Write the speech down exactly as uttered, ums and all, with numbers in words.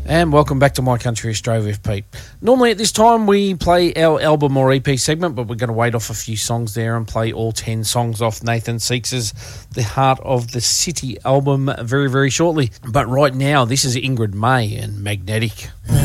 And welcome back to My Country Australia with Pete. Normally at this time we play our album or E P segment, but we're going to wait off a few songs there and play all ten songs off Nathan Seeks' The Heart of the City album very, very shortly. But right now, this is Ingrid May and Magnetic.